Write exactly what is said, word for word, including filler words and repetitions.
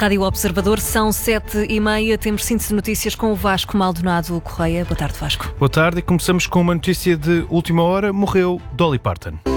Rádio Observador, são sete e meia, temos síntese de notícias com o Vasco Maldonado Correia. Boa tarde, Vasco. Boa tarde e começamos com uma notícia de última hora. Morreu Dolly Parton.